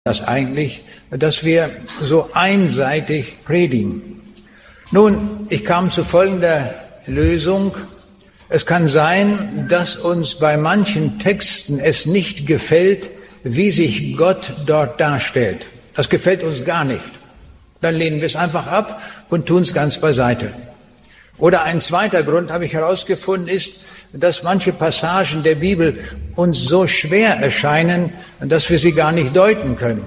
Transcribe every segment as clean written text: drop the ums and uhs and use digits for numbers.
das eigentlich, dass wir so einseitig predigen? Nun, ich kam zu folgender Lösung. Es kann sein, dass uns bei manchen Texten es nicht gefällt, wie sich Gott dort darstellt. Das gefällt uns gar nicht. Dann lehnen wir es einfach ab und tun es ganz beiseite. Oder ein zweiter Grund, habe ich herausgefunden, ist, dass manche Passagen der Bibel uns so schwer erscheinen, dass wir sie gar nicht deuten können.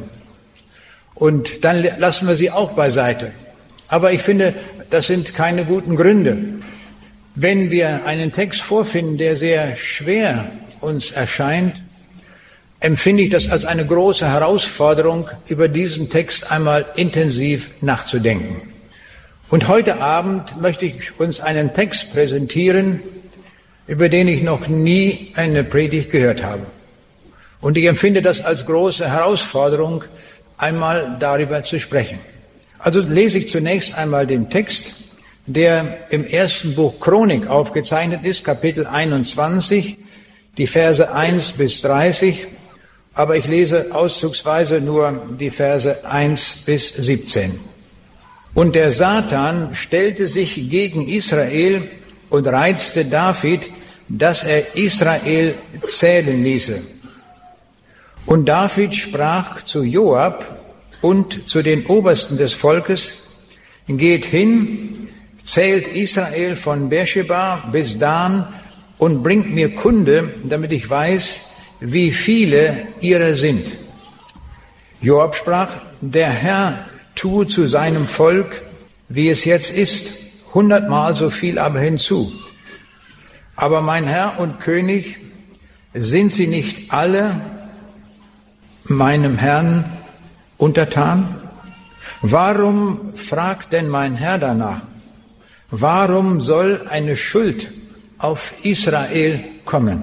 Und dann lassen wir sie auch beiseite. Aber ich finde, das sind keine guten Gründe. Wenn wir einen Text vorfinden, der sehr schwer uns erscheint, empfinde ich das als eine große Herausforderung, über diesen Text einmal intensiv nachzudenken. Und heute Abend möchte ich uns einen Text präsentieren, über den ich noch nie eine Predigt gehört habe. Und ich empfinde das als große Herausforderung, einmal darüber zu sprechen. Also lese ich zunächst einmal den Text, der im ersten Buch Chronik aufgezeichnet ist, Kapitel 21, die Verse 1 bis 30, aber ich lese auszugsweise nur die Verse 1 bis 17. Und der Satan stellte sich gegen Israel und reizte David, dass er Israel zählen ließe. Und David sprach zu Joab und zu den Obersten des Volkes: Geht hin, zählt Israel von Beersheba bis Dan und bringt mir Kunde, damit ich weiß, wie viele ihrer sind. Joab sprach: Der Herr tue zu seinem Volk, wie es jetzt ist, 100-mal so viel aber hinzu. Aber mein Herr und König, sind sie nicht alle meinem Herrn untertan? Warum fragt denn mein Herr danach? Warum soll eine Schuld auf Israel kommen?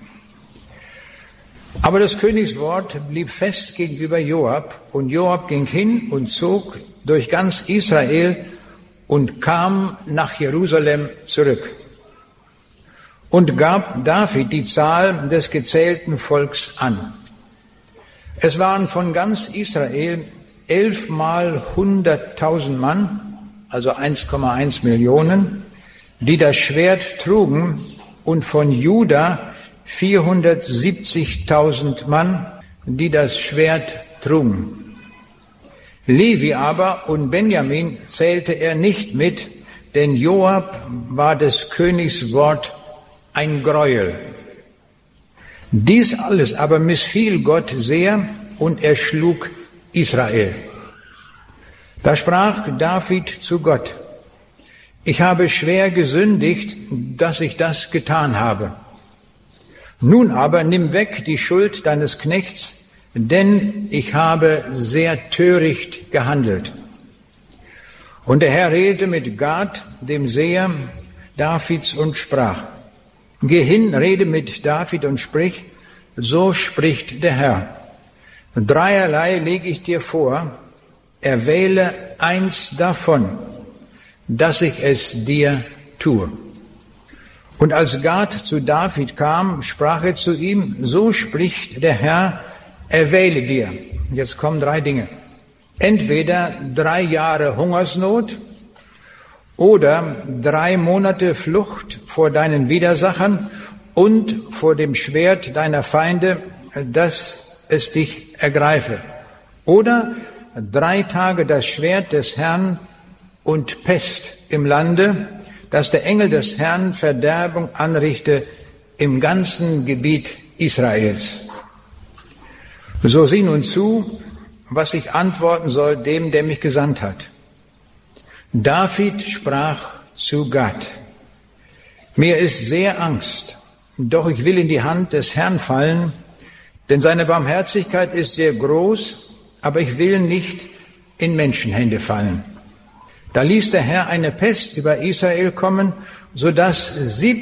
Aber das Königswort blieb fest gegenüber Joab, und Joab ging hin und zog durch ganz Israel und kam nach Jerusalem zurück und gab David die Zahl des gezählten Volks an. Es waren von ganz Israel 11 mal 100.000 Mann, also 1,1 Millionen, die das Schwert trugen, und von Juda 470.000 Mann, die das Schwert trugen. Levi aber und Benjamin zählte er nicht mit, denn Joab war des Königs Wort ein Greuel. Dies alles aber missfiel Gott sehr, und er schlug Israel. Da sprach David zu Gott: Ich habe schwer gesündigt, dass ich das getan habe. Nun aber nimm weg die Schuld deines Knechts, denn ich habe sehr töricht gehandelt. Und der Herr redete mit Gad, dem Seher Davids, und sprach: Geh hin, rede mit David und sprich: So spricht der Herr. Dreierlei lege ich dir vor, erwähle eins davon, dass ich es dir tue. Und als Gad zu David kam, sprach er zu ihm: So spricht der Herr, erwähle dir. Jetzt kommen 3 Dinge. Entweder 3 Jahre Hungersnot oder 3 Monate Flucht vor deinen Widersachern und vor dem Schwert deiner Feinde, dass es dich ergreife. Oder 3 Tage das Schwert des Herrn und Pest im Lande, dass der Engel des Herrn Verderbung anrichte im ganzen Gebiet Israels. So sieh nun zu, was ich antworten soll dem, der mich gesandt hat. David sprach zu Gad: Mir ist sehr Angst, doch ich will in die Hand des Herrn fallen, denn seine Barmherzigkeit ist sehr groß, aber ich will nicht in Menschenhände fallen. Da ließ der Herr eine Pest über Israel kommen, so dass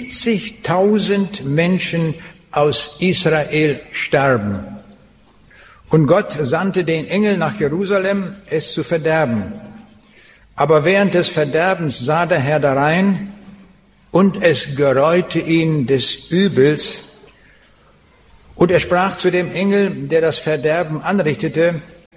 70.000 Menschen aus Israel starben. Und Gott sandte den Engel nach Jerusalem, es zu verderben. Aber während des Verderbens sah der Herr darein, und es gereute ihn des Übels. Und er sprach zu dem Engel, der das Verderben anrichtete: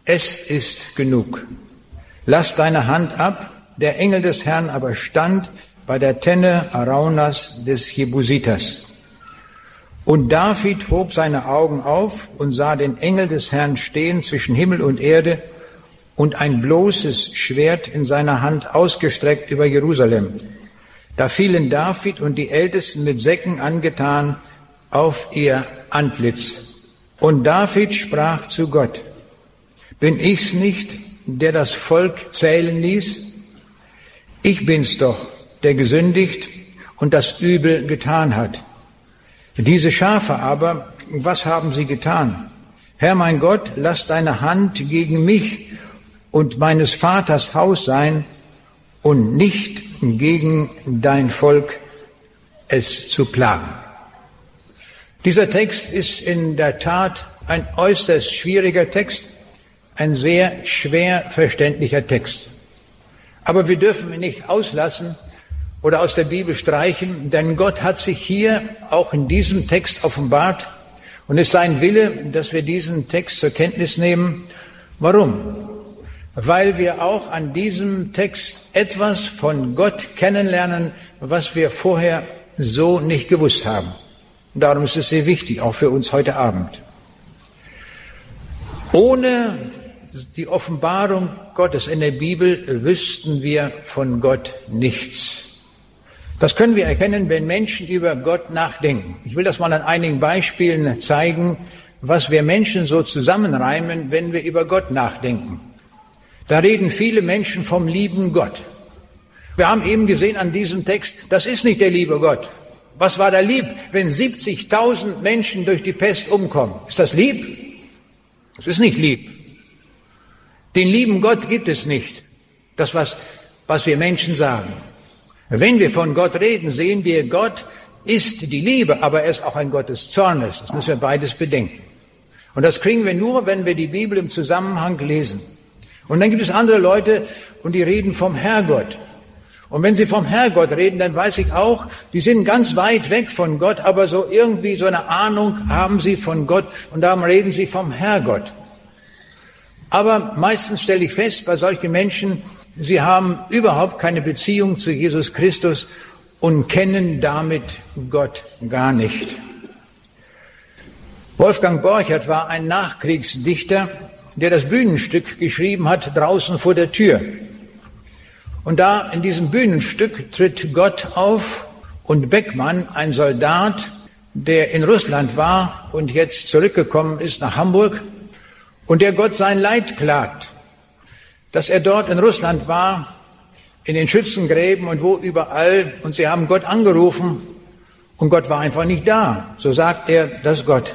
es ist genug. Lass deine Hand ab. Der Engel des Herrn aber stand bei der Tenne Araunas des Jebusiters. Und David hob seine Augen auf und sah den Engel des Herrn stehen zwischen Himmel und Erde und ein bloßes Schwert in seiner Hand ausgestreckt über Jerusalem. Da fielen David und die Ältesten mit Säcken angetan auf ihr Antlitz. Und David sprach zu Gott: Bin ich's nicht, der das Volk zählen ließ? Ich bin's doch, der gesündigt und das Übel getan hat. Diese Schafe aber, was haben sie getan? Herr mein Gott, lass deine Hand gegen mich und meines Vaters Haus sein und nicht gegen dein Volk es zu plagen. Dieser Text ist in der Tat ein äußerst schwieriger Text, ein sehr schwer verständlicher Text. Aber wir dürfen ihn nicht auslassen oder aus der Bibel streichen, denn Gott hat sich hier auch in diesem Text offenbart und es ist sein Wille, dass wir diesen Text zur Kenntnis nehmen. Warum? Weil wir auch an diesem Text etwas von Gott kennenlernen, was wir vorher so nicht gewusst haben. Und darum ist es sehr wichtig, auch für uns heute Abend. Ohne die Offenbarung Gottes in der Bibel wüssten wir von Gott nichts. Das können wir erkennen, wenn Menschen über Gott nachdenken. Ich will das mal an einigen Beispielen zeigen, was wir Menschen so zusammenreimen, wenn wir über Gott nachdenken. Da reden viele Menschen vom lieben Gott. Wir haben eben gesehen an diesem Text, das ist nicht der liebe Gott. Was war da lieb, wenn 70.000 Menschen durch die Pest umkommen? Ist das lieb? Das ist nicht lieb. Den lieben Gott gibt es nicht. Das, was wir Menschen sagen. Wenn wir von Gott reden, sehen wir, Gott ist die Liebe, aber er ist auch ein Gott des Zornes. Das müssen wir beides bedenken. Und das kriegen wir nur, wenn wir die Bibel im Zusammenhang lesen. Und dann gibt es andere Leute, und die reden vom Herrgott. Und wenn sie vom Herrgott reden, dann weiß ich auch, die sind ganz weit weg von Gott, aber so irgendwie so eine Ahnung haben sie von Gott und darum reden sie vom Herrgott. Aber meistens stelle ich fest, bei solchen Menschen, sie haben überhaupt keine Beziehung zu Jesus Christus und kennen damit Gott gar nicht. Wolfgang Borchert war ein Nachkriegsdichter, der das Bühnenstück geschrieben hat, Draußen vor der Tür. Und da in diesem Bühnenstück tritt Gott auf und Beckmann, ein Soldat, der in Russland war und jetzt zurückgekommen ist nach Hamburg und der Gott sein Leid klagt, dass er dort in Russland war, in den Schützengräben und wo überall, und sie haben Gott angerufen und Gott war einfach nicht da. So sagt er, das Gott.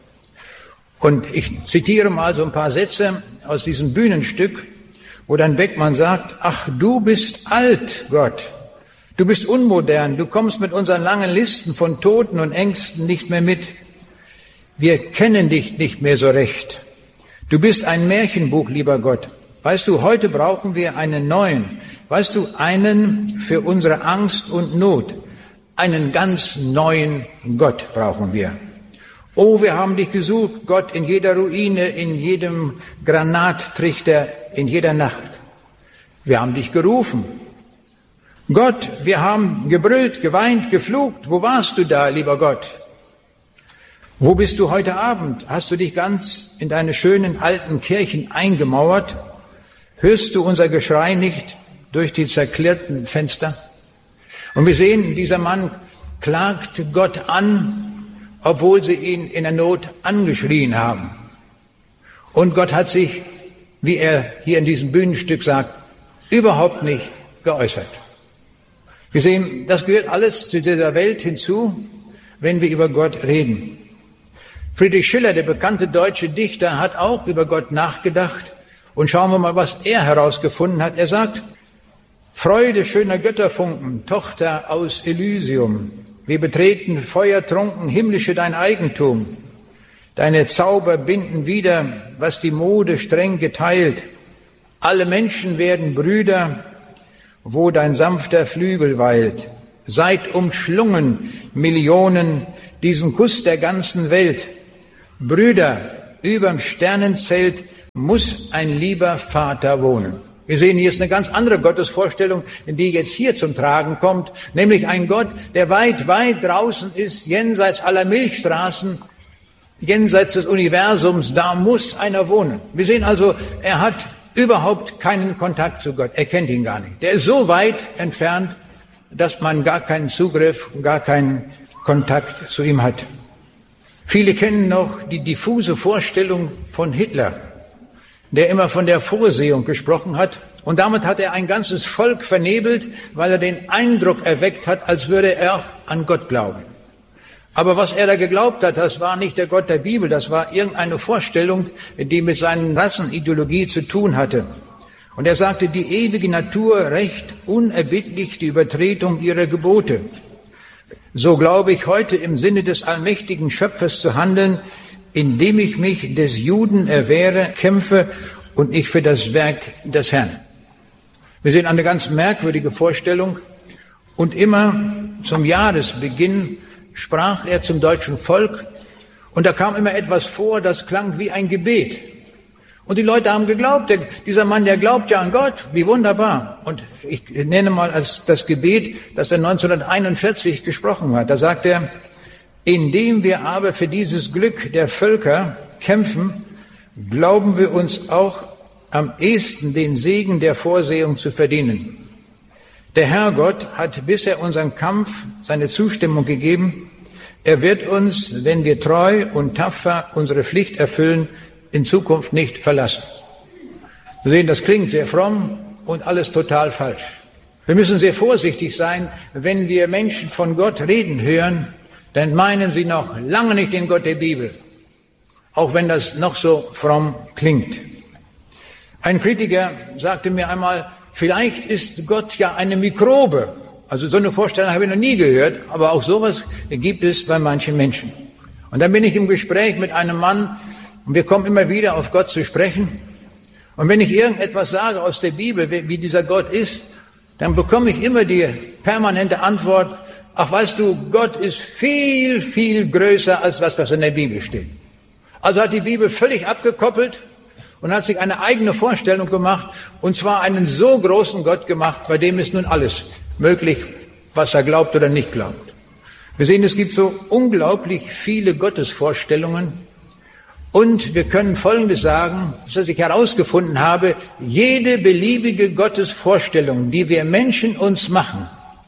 Und ich zitiere mal so ein paar Sätze aus diesem Bühnenstück, wo dann Beckmann sagt, ach, du bist alt, Gott. Du bist unmodern. Du kommst mit unseren langen Listen von Toten und Ängsten nicht mehr mit. Wir kennen dich nicht mehr so recht. Du bist ein Märchenbuch, lieber Gott. Weißt du, heute brauchen wir einen neuen. Weißt du, einen für unsere Angst und Not. Einen ganz neuen Gott brauchen wir. Oh, wir haben dich gesucht, Gott, in jeder Ruine, in jedem Granattrichter, in jeder Nacht. Wir haben dich gerufen. Gott, wir haben gebrüllt, geweint, geflucht. Wo warst du da, lieber Gott? Wo bist du heute Abend? Hast du dich ganz in deine schönen alten Kirchen eingemauert? Hörst du unser Geschrei nicht durch die zerklirrten Fenster? Und wir sehen, dieser Mann klagt Gott an, obwohl sie ihn in der Not angeschrien haben. Und Gott hat sich, wie er hier in diesem Bühnenstück sagt, überhaupt nicht geäußert. Wir sehen, das gehört alles zu dieser Welt hinzu, wenn wir über Gott reden. Friedrich Schiller, der bekannte deutsche Dichter, hat auch über Gott nachgedacht. Und schauen wir mal, was er herausgefunden hat. Er sagt, Freude schöner Götterfunken, Tochter aus Elysium, wir betreten feuertrunken himmlische dein Eigentum. Deine Zauber binden wieder, was die Mode streng geteilt. Alle Menschen werden Brüder, wo dein sanfter Flügel weilt. Seid umschlungen, Millionen, diesen Kuss der ganzen Welt. Brüder, überm Sternenzelt muss ein lieber Vater wohnen. Wir sehen, hier ist eine ganz andere Gottesvorstellung, die jetzt hier zum Tragen kommt, nämlich ein Gott, der weit, weit draußen ist, jenseits aller Milchstraßen, jenseits des Universums, da muss einer wohnen. Wir sehen also, er hat überhaupt keinen Kontakt zu Gott, er kennt ihn gar nicht. Der ist so weit entfernt, dass man gar keinen Zugriff, gar keinen Kontakt zu ihm hat. Viele kennen noch die diffuse Vorstellung von Hitler, der immer von der Vorsehung gesprochen hat. Und damit hat er ein ganzes Volk vernebelt, weil er den Eindruck erweckt hat, als würde er an Gott glauben. Aber was er da geglaubt hat, das war nicht der Gott der Bibel, das war irgendeine Vorstellung, die mit seiner Rassenideologie zu tun hatte. Und er sagte, die ewige Natur rächt unerbittlich die Übertretung ihrer Gebote. So glaube ich heute im Sinne des allmächtigen Schöpfers zu handeln, indem ich mich des Juden erwehre, kämpfe und ich für das Werk des Herrn. Wir sehen eine ganz merkwürdige Vorstellung. Und immer zum Jahresbeginn sprach er zum deutschen Volk und da kam immer etwas vor, das klang wie ein Gebet. Und die Leute haben geglaubt, dieser Mann, der glaubt ja an Gott, wie wunderbar. Und ich nenne mal als das Gebet, das er 1941 gesprochen hat. Da sagt er, indem wir aber für dieses Glück der Völker kämpfen, glauben wir uns auch am ehesten den Segen der Vorsehung zu verdienen. Der Herrgott hat bisher unseren Kampf seine Zustimmung gegeben. Er wird uns, wenn wir treu und tapfer unsere Pflicht erfüllen, in Zukunft nicht verlassen. Wir sehen, das klingt sehr fromm und alles total falsch. Wir müssen sehr vorsichtig sein, wenn wir Menschen von Gott reden hören, dann meinen sie noch lange nicht den Gott der Bibel, auch wenn das noch so fromm klingt. Ein Kritiker sagte mir einmal, vielleicht ist Gott ja eine Mikrobe. Also so eine Vorstellung habe ich noch nie gehört, aber auch sowas gibt es bei manchen Menschen. Und dann bin ich im Gespräch mit einem Mann, und wir kommen immer wieder auf Gott zu sprechen. Und wenn ich irgendetwas sage aus der Bibel, wie dieser Gott ist, dann bekomme ich immer die permanente Antwort, ach weißt du, Gott ist viel, viel größer als was in der Bibel steht. Also hat die Bibel völlig abgekoppelt und hat sich eine eigene Vorstellung gemacht, und zwar einen so großen Gott gemacht, bei dem ist nun alles möglich, was er glaubt oder nicht glaubt. Wir sehen, es gibt so unglaublich viele Gottesvorstellungen. Und wir können Folgendes sagen, dass ich herausgefunden habe, jede beliebige Gottesvorstellung, die wir Menschen uns machen,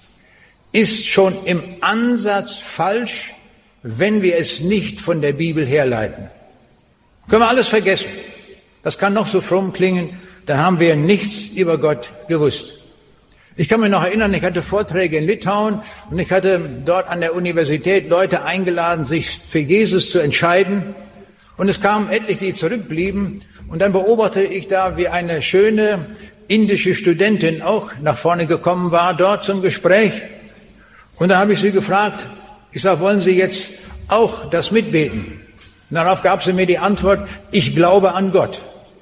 ist schon im Ansatz falsch, wenn wir es nicht von der Bibel herleiten. Können wir alles vergessen. Das kann noch so fromm klingen, dann haben wir nichts über Gott gewusst. Ich kann mich noch erinnern, ich hatte Vorträge in Litauen und ich hatte dort an der Universität Leute eingeladen, sich für Jesus zu entscheiden. Und es kamen etliche, die zurückblieben. Und dann beobachtete ich da, wie eine schöne indische Studentin auch nach vorne gekommen war, dort zum Gespräch. Und dann habe ich sie gefragt, ich sage, wollen Sie jetzt auch das mitbeten? Und darauf gab sie mir die Antwort, ich glaube an Gott.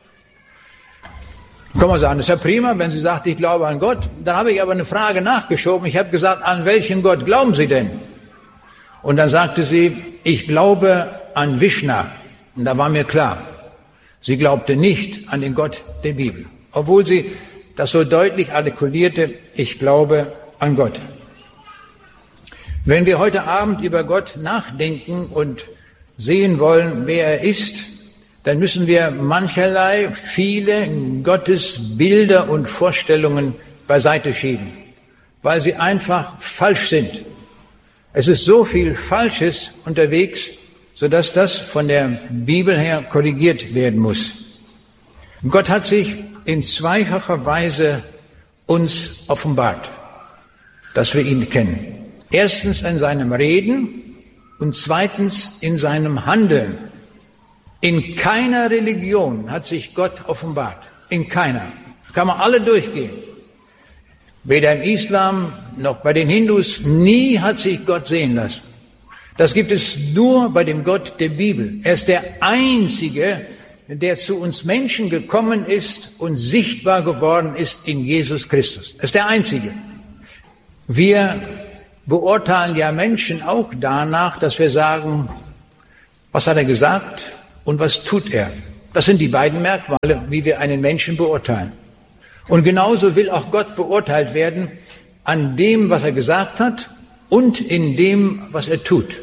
Kann man sagen, das ist ja prima, wenn sie sagt, ich glaube an Gott. Dann habe ich aber eine Frage nachgeschoben. Ich habe gesagt, an welchen Gott glauben Sie denn? Und dann sagte sie, ich glaube an Vishna. Und da war mir klar, sie glaubte nicht an den Gott der Bibel, obwohl sie das so deutlich artikulierte, ich glaube an Gott. Wenn wir heute Abend über Gott nachdenken und sehen wollen, wer er ist, dann müssen wir mancherlei, viele Gottesbilder und Vorstellungen beiseite schieben, weil sie einfach falsch sind. Es ist so viel Falsches unterwegs, sodass das von der Bibel her korrigiert werden muss. Gott hat sich in zweifacher Weise uns offenbart, dass wir ihn kennen. Erstens in seinem Reden und zweitens in seinem Handeln. In keiner Religion hat sich Gott offenbart. In keiner. Da kann man alle durchgehen. Weder im Islam noch bei den Hindus. Nie hat sich Gott sehen lassen. Das gibt es nur bei dem Gott der Bibel. Er ist der Einzige, der zu uns Menschen gekommen ist und sichtbar geworden ist in Jesus Christus. Er ist der Einzige. Wir beurteilen ja Menschen auch danach, dass wir sagen, was hat er gesagt und was tut er? Das sind die beiden Merkmale, wie wir einen Menschen beurteilen. Und genauso will auch Gott beurteilt werden an dem, was er gesagt hat und in dem, was er tut.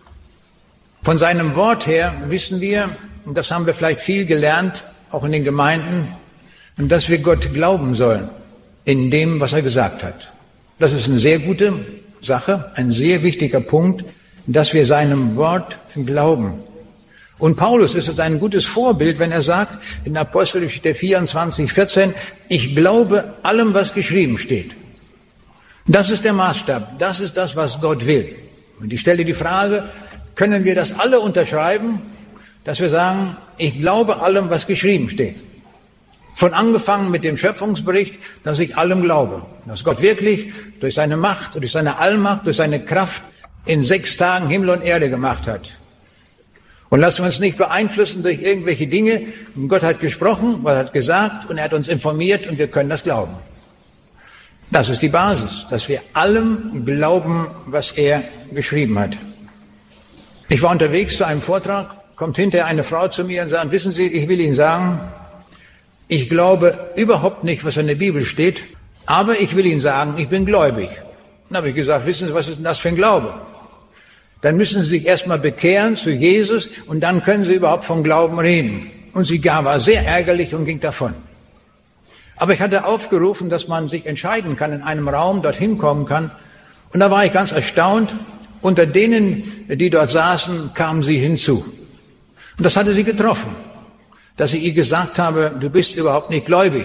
Von seinem Wort her wissen wir, und das haben wir vielleicht viel gelernt, auch in den Gemeinden, dass wir Gott glauben sollen in dem, was er gesagt hat. Das ist eine sehr gute Sache, ein sehr wichtiger Punkt, dass wir seinem Wort glauben. Und Paulus ist ein gutes Vorbild, wenn er sagt, in Apostelgeschichte 24,14, ich glaube allem, was geschrieben steht. Das ist der Maßstab, das ist das, was Gott will. Und ich stelle die Frage, können wir das alle unterschreiben, dass wir sagen, ich glaube allem, was geschrieben steht. Von angefangen mit dem Schöpfungsbericht, dass ich allem glaube. Dass Gott wirklich durch seine Macht, durch seine Allmacht, durch seine Kraft in 6 Tagen Himmel und Erde gemacht hat. Und lassen wir uns nicht beeinflussen durch irgendwelche Dinge. Gott hat gesprochen, er hat gesagt und er hat uns informiert und wir können das glauben. Das ist die Basis, dass wir allem glauben, was er geschrieben hat. Ich war unterwegs zu einem Vortrag, kommt hinterher eine Frau zu mir und sagt, wissen Sie, ich will Ihnen sagen, ich glaube überhaupt nicht, was in der Bibel steht, aber ich will Ihnen sagen, ich bin gläubig. Dann habe ich gesagt, wissen Sie, was ist denn das für ein Glaube? Dann müssen Sie sich erstmal bekehren zu Jesus und dann können Sie überhaupt vom Glauben reden. Und sie war sehr ärgerlich und ging davon. Aber ich hatte aufgerufen, dass man sich entscheiden kann, in einem Raum dorthin kommen kann. Und da war ich ganz erstaunt. Unter denen, die dort saßen, kamen sie hinzu. Und das hatte sie getroffen, dass ich ihr gesagt habe, du bist überhaupt nicht gläubig.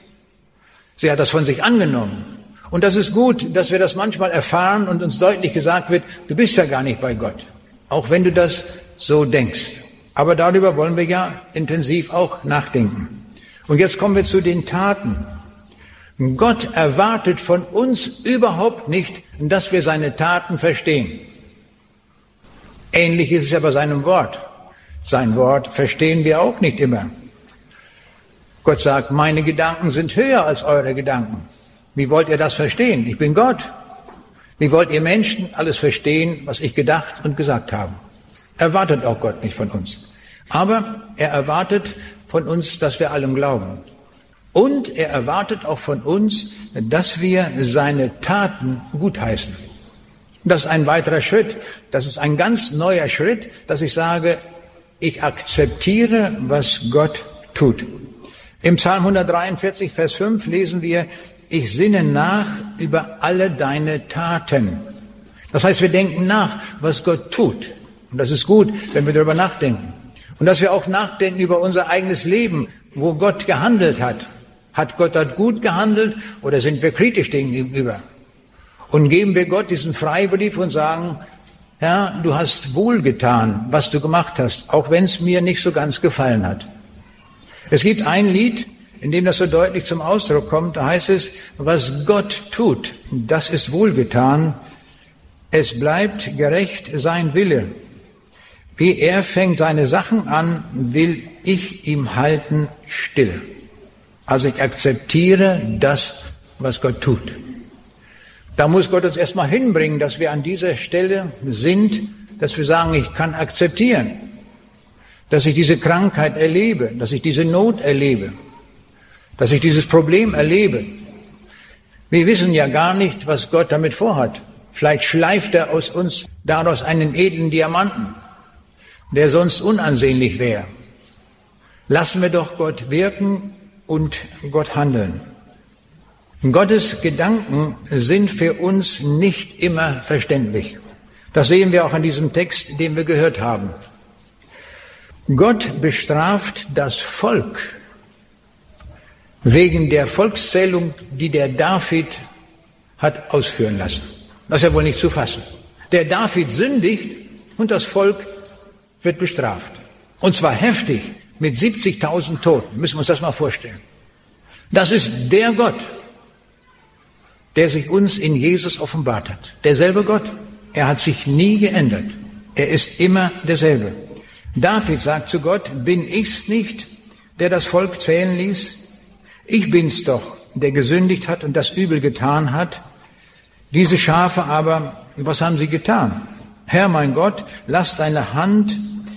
Sie hat das von sich angenommen. Und das ist gut, dass wir das manchmal erfahren und uns deutlich gesagt wird, du bist ja gar nicht bei Gott, auch wenn du das so denkst. Aber darüber wollen wir ja intensiv auch nachdenken. Und jetzt kommen wir zu den Taten. Gott erwartet von uns überhaupt nicht, dass wir seine Taten verstehen. Ähnlich ist es ja bei seinem Wort. Sein Wort verstehen wir auch nicht immer. Gott sagt, meine Gedanken sind höher als eure Gedanken. Wie wollt ihr das verstehen? Ich bin Gott. Wie wollt ihr Menschen alles verstehen, was ich gedacht und gesagt habe? Erwartet auch Gott nicht von uns. Aber er erwartet von uns, dass wir allem glauben. Und er erwartet auch von uns, dass wir seine Taten gutheißen. Das ist ein weiterer Schritt. Das ist ein ganz neuer Schritt, dass ich sage, ich akzeptiere, was Gott tut. Im Psalm 143, Vers 5 lesen wir, ich sinne nach über alle deine Taten. Das heißt, wir denken nach, was Gott tut. Und das ist gut, wenn wir darüber nachdenken. Und dass wir auch nachdenken über unser eigenes Leben, wo Gott gehandelt hat. Hat Gott dort gut gehandelt oder sind wir kritisch dem gegenüber? Und geben wir Gott diesen Freibrief und sagen, Herr, du hast wohlgetan, was du gemacht hast, auch wenn es mir nicht so ganz gefallen hat. Es gibt ein Lied, in dem das so deutlich zum Ausdruck kommt, da heißt es, was Gott tut, das ist wohlgetan, es bleibt gerecht sein Wille. Wie er fängt seine Sachen an, will ich ihm halten stille. Also ich akzeptiere das, was Gott tut. Da muss Gott uns erstmal hinbringen, dass wir an dieser Stelle sind, dass wir sagen, ich kann akzeptieren, dass ich diese Krankheit erlebe, dass ich diese Not erlebe, dass ich dieses Problem erlebe. Wir wissen ja gar nicht, was Gott damit vorhat. Vielleicht schleift er aus uns daraus einen edlen Diamanten, der sonst unansehnlich wäre. Lassen wir doch Gott wirken und Gott handeln. Gottes Gedanken sind für uns nicht immer verständlich. Das sehen wir auch an diesem Text, den wir gehört haben. Gott bestraft das Volk wegen der Volkszählung, die der David hat ausführen lassen. Das ist ja wohl nicht zu fassen. Der David sündigt und das Volk wird bestraft. Und zwar heftig mit 70.000 Toten. Müssen wir uns das mal vorstellen. Das ist der Gott, der sich uns in Jesus offenbart hat. Derselbe Gott. Er hat sich nie geändert. Er ist immer derselbe. David sagt zu Gott, bin ich's nicht, der das Volk zählen ließ? Ich bin's doch, der gesündigt hat und das Übel getan hat. Diese Schafe aber, was haben sie getan? Herr mein Gott, lass deine Hand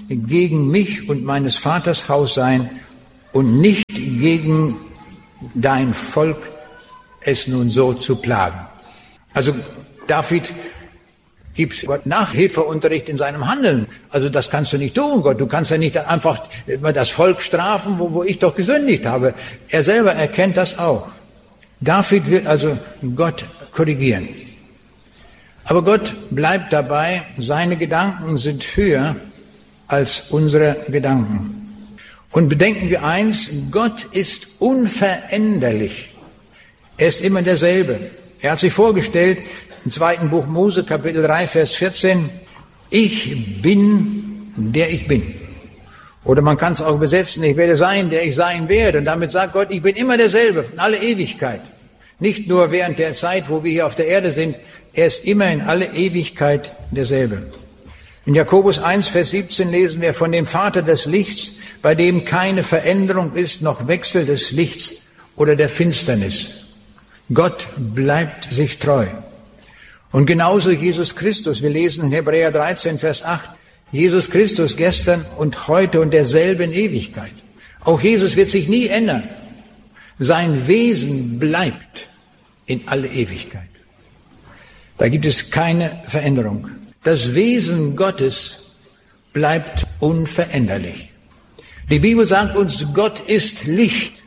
gegen mich und meines Vaters Haus sein und nicht gegen dein Volk, es nun so zu plagen. Also David gibt Gott Nachhilfeunterricht in seinem Handeln. Also das kannst du nicht tun, Gott. Du kannst ja nicht einfach das Volk strafen, wo ich doch gesündigt habe. Er selber erkennt das auch. David will also Gott korrigieren. Aber Gott bleibt dabei, seine Gedanken sind höher als unsere Gedanken. Und bedenken wir eins, Gott ist unveränderlich. Er ist immer derselbe. Er hat sich vorgestellt, im 2. Buch Mose, Kapitel 3, Vers 14, ich bin, der ich bin. Oder man kann es auch übersetzen, ich werde sein, der ich sein werde. Und damit sagt Gott, ich bin immer derselbe, von alle Ewigkeit. Nicht nur während der Zeit, wo wir hier auf der Erde sind, er ist immer in alle Ewigkeit derselbe. In Jakobus 1, Vers 17 lesen wir von dem Vater des Lichts, bei dem keine Veränderung ist, noch Wechsel des Lichts oder der Finsternis. Gott bleibt sich treu. Und genauso Jesus Christus. Wir lesen in Hebräer 13, Vers 8, Jesus Christus gestern und heute und derselbe in Ewigkeit. Auch Jesus wird sich nie ändern. Sein Wesen bleibt in alle Ewigkeit. Da gibt es keine Veränderung. Das Wesen Gottes bleibt unveränderlich. Die Bibel sagt uns, Gott ist Licht.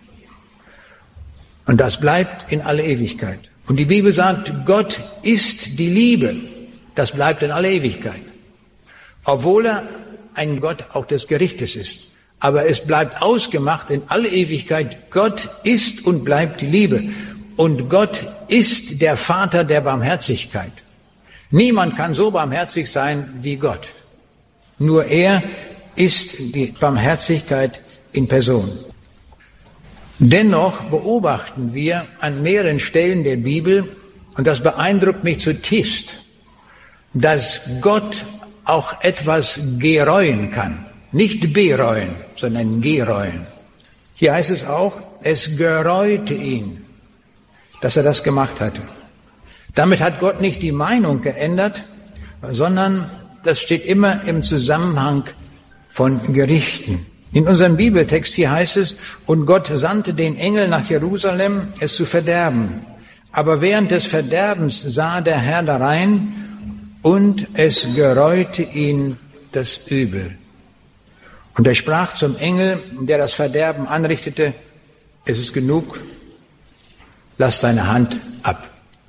Und das bleibt in alle Ewigkeit. Und die Bibel sagt, Gott ist die Liebe. Das bleibt in alle Ewigkeit. Obwohl er ein Gott auch des Gerichtes ist. Aber es bleibt ausgemacht in alle Ewigkeit. Gott ist und bleibt die Liebe. Und Gott ist der Vater der Barmherzigkeit. Niemand kann so barmherzig sein wie Gott. Nur er ist die Barmherzigkeit in Person. Dennoch beobachten wir an mehreren Stellen der Bibel, und das beeindruckt mich zutiefst, dass Gott auch etwas gereuen kann. Nicht bereuen, sondern gereuen. Hier heißt es auch, es gereute ihn, dass er das gemacht hatte. Damit hat Gott nicht die Meinung geändert, sondern das steht immer im Zusammenhang von Gerichten. In unserem Bibeltext hier heißt es, und Gott sandte den Engel nach Jerusalem, es zu verderben. Aber während des Verderbens sah der Herr darein, und es gereute ihn das Übel. Und er sprach zum Engel, der das Verderben anrichtete, es ist genug, lass deine Hand ab.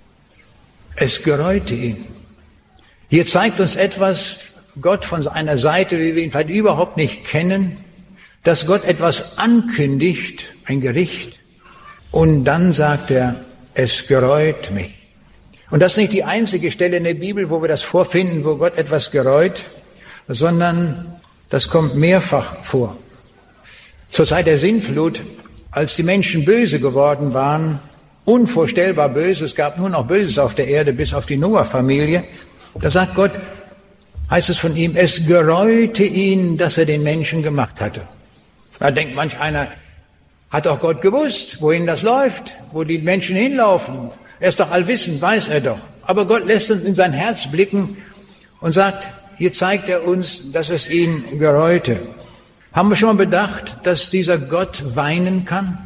Es gereute ihn. Hier zeigt uns etwas, Gott von seiner Seite, wie wir ihn vielleicht überhaupt nicht kennen, dass Gott etwas ankündigt, ein Gericht, und dann sagt er, es gereut mich. Und das ist nicht die einzige Stelle in der Bibel, wo wir das vorfinden, wo Gott etwas gereut, sondern das kommt mehrfach vor. Zur Zeit der Sintflut, als die Menschen böse geworden waren, unvorstellbar böse, es gab nur noch Böses auf der Erde, bis auf die Noah-Familie, da sagt Gott, heißt es von ihm, es gereute ihn, dass er den Menschen gemacht hatte. Da denkt manch einer, hat doch Gott gewusst, wohin das läuft, wo die Menschen hinlaufen. Er ist doch allwissend, weiß er doch. Aber Gott lässt uns in sein Herz blicken und sagt, hier zeigt er uns, dass es ihn gereute. Haben wir schon mal bedacht, dass dieser Gott weinen kann?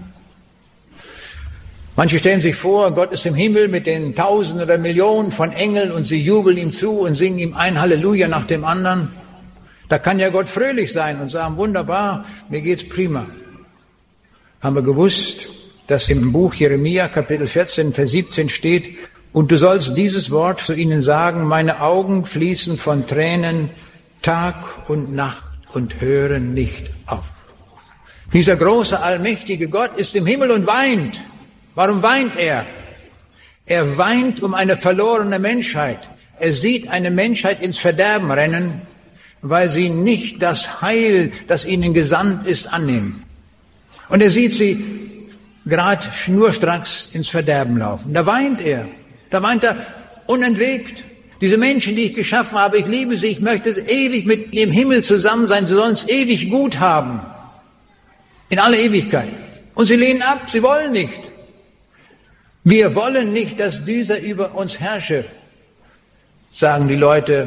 Manche stellen sich vor, Gott ist im Himmel mit den Tausenden oder Millionen von Engeln und sie jubeln ihm zu und singen ihm ein Halleluja nach dem anderen. Da kann ja Gott fröhlich sein und sagen, wunderbar, mir geht's prima. Haben wir gewusst, dass im Buch Jeremia, Kapitel 14, Vers 17 steht, und du sollst dieses Wort zu ihnen sagen, meine Augen fließen von Tränen Tag und Nacht und hören nicht auf. Dieser große, allmächtige Gott ist im Himmel und weint. Warum weint er? Er weint um eine verlorene Menschheit. Er sieht eine Menschheit ins Verderben rennen, weil sie nicht das Heil, das ihnen gesandt ist, annehmen. Und er sieht sie gerade schnurstracks ins Verderben laufen. Da weint er. Da weint er unentwegt. Diese Menschen, die ich geschaffen habe, ich liebe sie, ich möchte ewig mit dem Himmel zusammen sein, sie sollen es ewig gut haben. In alle Ewigkeit. Und sie lehnen ab, sie wollen nicht. Wir wollen nicht, dass dieser über uns herrsche, sagen die Leute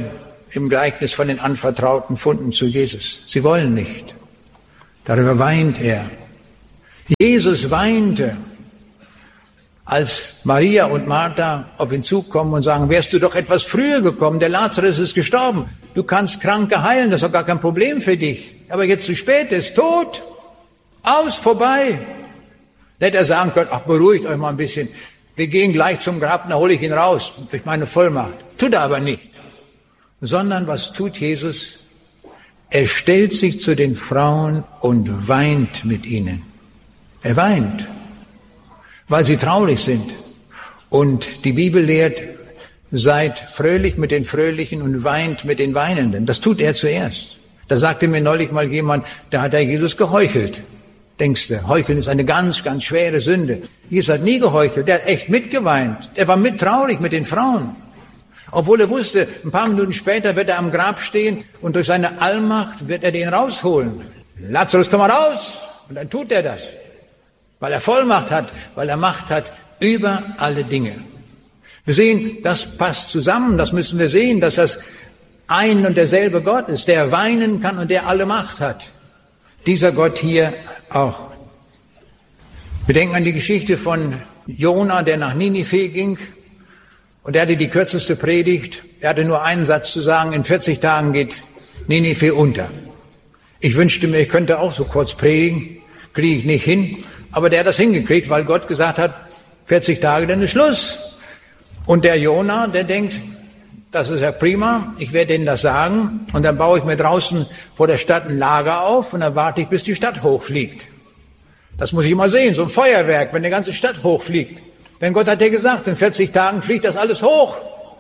im Gleichnis von den anvertrauten Funden zu Jesus. Sie wollen nicht. Darüber weint er. Jesus weinte, als Maria und Martha auf ihn zukommen und sagen, wärst du doch etwas früher gekommen, der Lazarus ist gestorben. Du kannst Kranke heilen, das ist doch gar kein Problem für dich. Aber jetzt zu spät, er ist tot. Aus, vorbei. Da hätte er sagen können, ach, beruhigt euch mal ein bisschen. Wir gehen gleich zum Grab, dann hole ich ihn raus durch meine Vollmacht. Tut er aber nicht. Sondern was tut Jesus? Er stellt sich zu den Frauen und weint mit ihnen. Er weint, weil sie traurig sind. Und die Bibel lehrt, seid fröhlich mit den Fröhlichen und weint mit den Weinenden. Das tut er zuerst. Da sagte mir neulich mal jemand, da hat er Jesus geheuchelt. Denkst du, Heucheln ist eine ganz, ganz schwere Sünde. Jesus hat nie geheuchelt, der hat echt mitgeweint. Er war traurig mit den Frauen. Obwohl er wusste, ein paar Minuten später wird er am Grab stehen und durch seine Allmacht wird er den rausholen. Lazarus, komm mal raus! Und dann tut er das. Weil er Vollmacht hat, weil er Macht hat über alle Dinge. Wir sehen, das passt zusammen, das müssen wir sehen, dass das ein und derselbe Gott ist, der weinen kann und der alle Macht hat. Dieser Gott hier auch. Wir denken an die Geschichte von Jona, der nach Ninive ging und er hatte die kürzeste Predigt. Er hatte nur einen Satz zu sagen, in 40 Tagen geht Ninive unter. Ich wünschte mir, ich könnte auch so kurz predigen, kriege ich nicht hin. Aber der hat das hingekriegt, weil Gott gesagt hat, 40 Tage, dann ist Schluss. Und der Jona, der denkt, das ist ja prima, ich werde denen das sagen und dann baue ich mir draußen vor der Stadt ein Lager auf und dann warte ich, bis die Stadt hochfliegt. Das muss ich mal sehen, so ein Feuerwerk, wenn die ganze Stadt hochfliegt. Denn Gott hat ja gesagt, in 40 Tagen fliegt das alles hoch.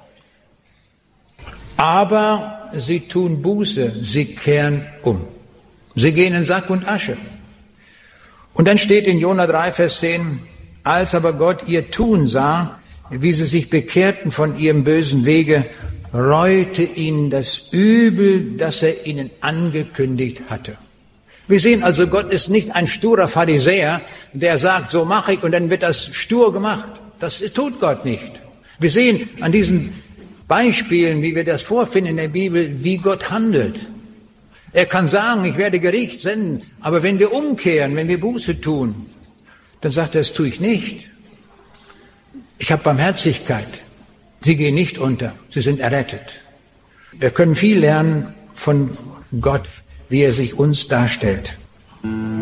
Aber sie tun Buße, sie kehren um. Sie gehen in Sack und Asche. Und dann steht in Jona 3, Vers 10, als aber Gott ihr Tun sah, wie sie sich bekehrten von ihrem bösen Wege, reute ihnen das Übel, das er ihnen angekündigt hatte. Wir sehen also, Gott ist nicht ein sturer Pharisäer, der sagt, so mache ich und dann wird das stur gemacht. Das tut Gott nicht. Wir sehen an diesen Beispielen, wie wir das vorfinden in der Bibel, wie Gott handelt. Er kann sagen, ich werde Gericht senden, aber wenn wir umkehren, wenn wir Buße tun, dann sagt er, das tue ich nicht. Ich habe Barmherzigkeit. Sie gehen nicht unter, sie sind errettet. Wir können viel lernen von Gott, wie er sich uns darstellt.